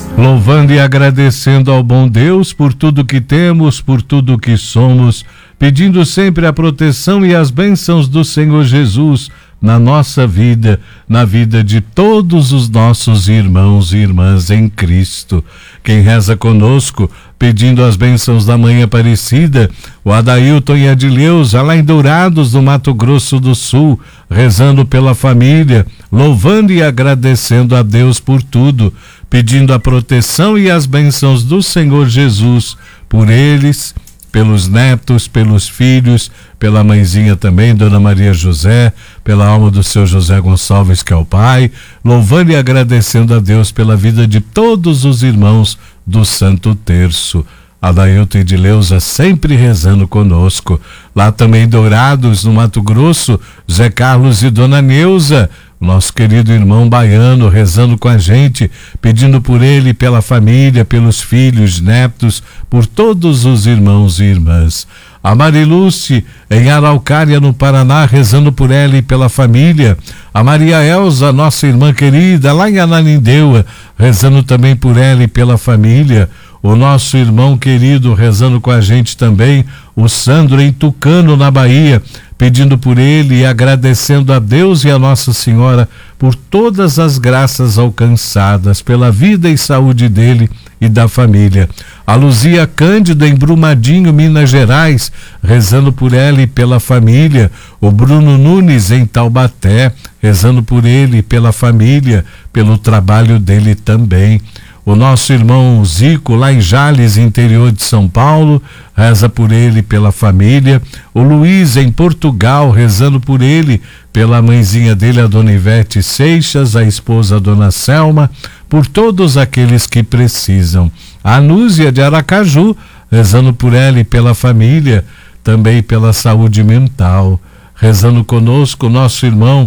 Louvando e agradecendo ao bom Deus por tudo que temos, por tudo que somos, pedindo sempre a proteção e as bênçãos do Senhor Jesus na nossa vida, na vida de todos os nossos irmãos e irmãs em Cristo. Quem reza conosco, pedindo as bênçãos da Mãe Aparecida, o Adailton e a Adileuza, lá em Dourados, no Mato Grosso do Sul, rezando pela família, louvando e agradecendo a Deus por tudo, pedindo a proteção e as bênçãos do Senhor Jesus por eles, pelos netos, pelos filhos, pela mãezinha também, Dona Maria José, pela alma do seu José Gonçalves, que é o pai, louvando e agradecendo a Deus pela vida de todos os irmãos do Santo Terço. Adailton e Edileuza sempre rezando conosco. Lá também Dourados, no Mato Grosso, Zé Carlos e Dona Neuza, nosso querido irmão baiano, rezando com a gente, pedindo por ele, pela família, pelos filhos, netos, por todos os irmãos e irmãs. A Marilúcia, em Araucária, no Paraná, rezando por ela e pela família. A Maria Elza, nossa irmã querida, lá em Ananindeua, rezando também por ela e pela família. O nosso irmão querido rezando com a gente também, o Sandro, em Tucano, na Bahia, pedindo por ele e agradecendo a Deus e a Nossa Senhora por todas as graças alcançadas, pela vida e saúde dele e da família. A Luzia Cândido, em Brumadinho, Minas Gerais, rezando por ela e pela família. O Bruno Nunes, em Taubaté, rezando por ele e pela família, pelo trabalho dele também. O nosso irmão Zico, lá em Jales, interior de São Paulo, reza por ele e pela família. O Luiz, em Portugal, rezando por ele, pela mãezinha dele, a Dona Ivete Seixas, a esposa, a Dona Selma, por todos aqueles que precisam. A Núzia, de Aracaju, rezando por ela e pela família, também pela saúde mental. Rezando conosco o nosso irmão,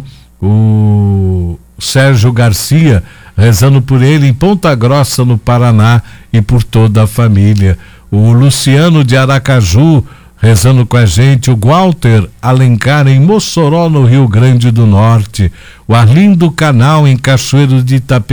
o Sérgio Garcia, rezando por ele em Ponta Grossa, no Paraná, e por toda a família. O Luciano, de Aracaju, rezando com a gente. O Walter Alencar, em Mossoró, no Rio Grande do Norte. O Arlindo Canal, em Cachoeiro de Itapemirim.